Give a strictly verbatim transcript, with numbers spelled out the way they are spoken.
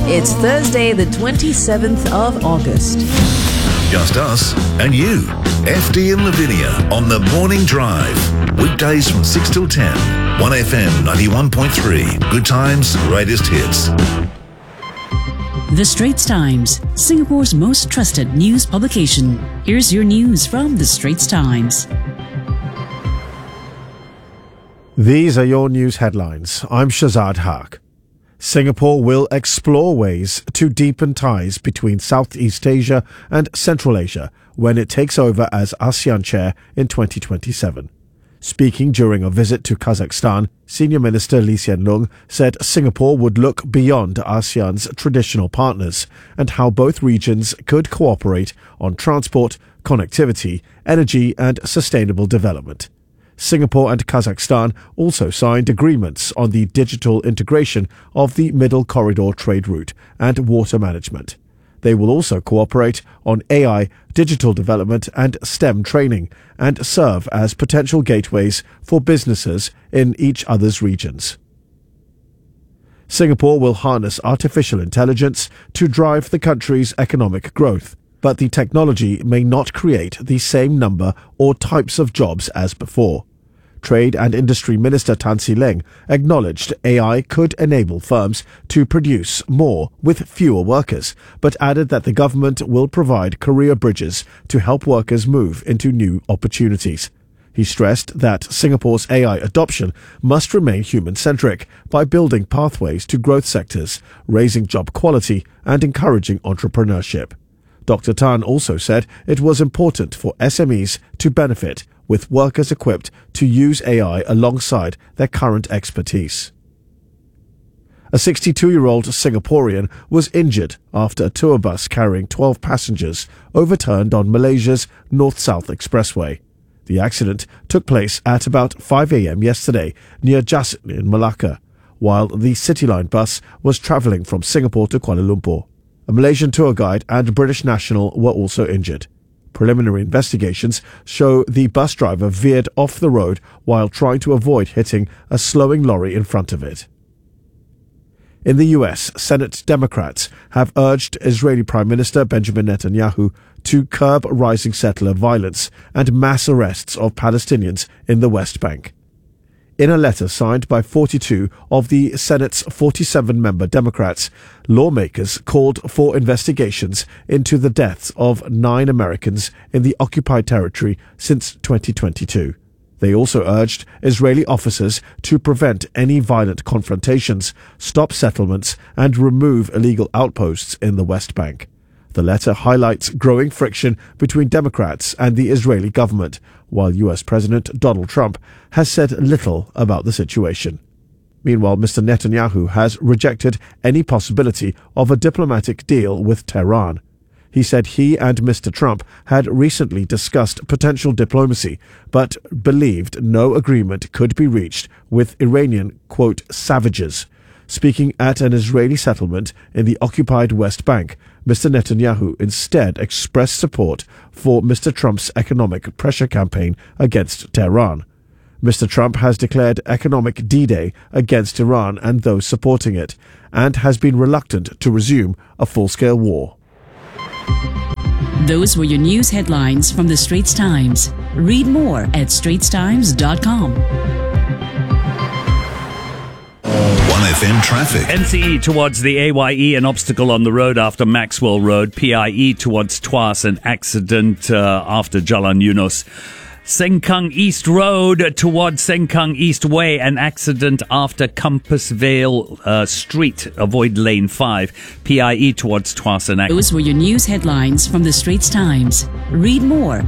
It's Thursday, the twenty-seventh of August. Just us and you. F D and Lavinia on The Morning Drive. Weekdays from six till ten. one F M ninety-one point three. Good times, greatest hits. The Straits Times, Singapore's most trusted news publication. Here's your news from The Straits Times. These are your news headlines. I'm Shazad Haq. Singapore will explore ways to deepen ties between Southeast Asia and Central Asia when it takes over as ASEAN chair in twenty twenty-seven. Speaking during a visit to Kazakhstan, Senior Minister Lee Hsien Loong said Singapore would look beyond ASEAN's traditional partners and how both regions could cooperate on transport, connectivity, energy and sustainable development. Singapore and Kazakhstan also signed agreements on the digital integration of the Middle Corridor trade route and water management. They will also cooperate on A I, digital development and STEM training and serve as potential gateways for businesses in each other's regions. Singapore will harness artificial intelligence to drive the country's economic growth, but the technology may not create the same number or types of jobs as before. Trade and Industry Minister Tan See Leng acknowledged A I could enable firms to produce more with fewer workers, but added that the government will provide career bridges to help workers move into new opportunities. He stressed that Singapore's A I adoption must remain human-centric by building pathways to growth sectors, raising job quality and encouraging entrepreneurship. Doctor Tan also said it was important for S M Es to benefit, with workers equipped to use A I alongside their current expertise. A sixty-two-year-old Singaporean was injured after a tour bus carrying twelve passengers overturned on Malaysia's North-South Expressway. The accident took place at about five a.m. yesterday near Jasin in Malacca, while the Cityline bus was travelling from Singapore to Kuala Lumpur. A Malaysian tour guide and British national were also injured. Preliminary investigations show the bus driver veered off the road while trying to avoid hitting a slowing lorry in front of it. In the U S, Senate Democrats have urged Israeli Prime Minister Benjamin Netanyahu to curb rising settler violence and mass arrests of Palestinians in the West Bank. In a letter signed by forty-two of the Senate's forty-seven member Democrats, lawmakers called for investigations into the deaths of nine Americans in the occupied territory since twenty twenty-two. They also urged Israeli officers to prevent any violent confrontations, stop settlements, and remove illegal outposts in the West Bank. The letter highlights growing friction between Democrats and the Israeli government, while U S President Donald Trump has said little about the situation. Meanwhile, Mister Netanyahu has rejected any possibility of a diplomatic deal with Tehran. He said he and Mister Trump had recently discussed potential diplomacy, but believed no agreement could be reached with Iranian, quote, savages. Speaking at an Israeli settlement in the occupied West Bank, Mister Netanyahu instead expressed support for Mister Trump's economic pressure campaign against Tehran. Mister Trump has declared economic D-Day against Iran and those supporting it, and has been reluctant to resume a full-scale war. Those were your news headlines from The Straits Times. Read more at straits times dot com. one F M traffic. N C E towards the A Y E, an obstacle on the road after Maxwell Road. P I E towards Tuas, an accident uh, after Jalan Yunus. Sengkang East Road towards Sengkang East Way, an accident after Compassvale uh, Street. Avoid lane five. P I E towards Tuas, an accident. Those were your news headlines from The Straits Times. Read more